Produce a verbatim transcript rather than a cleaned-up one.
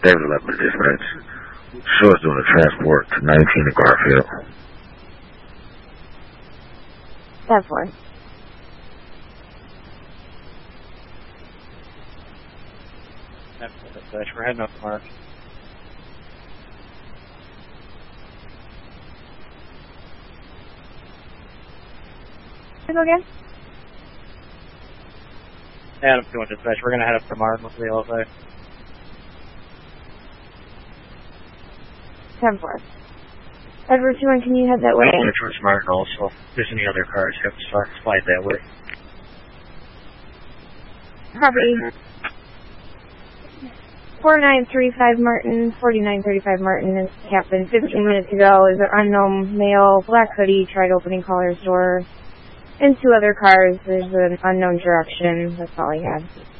David eleven dispatch. Show us doing a transport to nineteen in Garfield. That four. That's dispatch. We're heading up to Mark. Go again? Adam two one dispatch. We're gonna head up to Mark with the L S A. ten four. Edward two one, can you head that way? Yeah, towards Martin also. If there's any other cars, you have to start slide that way. Copy. four nine three five Martin, forty-nine thirty-five Martin is happened fifteen minutes ago. Is an unknown male, black hoodie, tried opening caller's door. And two other cars. There's an unknown direction. That's all I had.